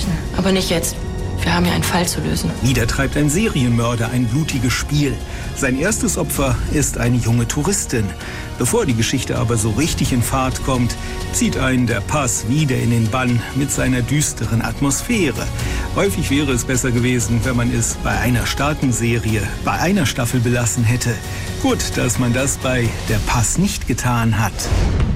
sprechen. Aber nicht jetzt. Wir haben ja einen Fall zu lösen. Wieder treibt ein Serienmörder ein blutiges Spiel. Sein erstes Opfer ist eine junge Touristin. Bevor die Geschichte aber so richtig in Fahrt kommt, zieht einen der Pass wieder in den Bann mit seiner düsteren Atmosphäre. Häufig wäre es besser gewesen, wenn man es bei einer starken Serie, bei einer Staffel belassen hätte. Gut, dass man das bei Der Pass nicht getan hat.